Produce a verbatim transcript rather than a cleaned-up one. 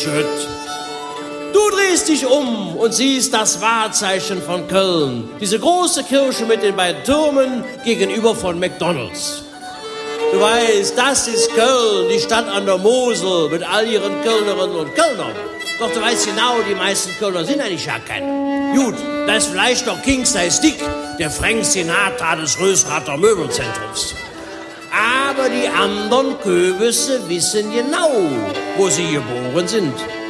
schütt. Du drehst dich um und siehst das Wahrzeichen von Köln. Diese große Kirche mit den beiden Türmen gegenüber von McDonald's. Du weißt, das ist Köln, die Stadt an der Mosel mit all ihren Kölnerinnen und Kölnern. Doch du weißt genau, die meisten Kölner sind eigentlich ja keine. Gut, da ist vielleicht noch King Size Dick, der Frank Sinatra des Rösrather Möbelzentrums. Aber die anderen Köbisse wissen genau, wo sie geboren sind.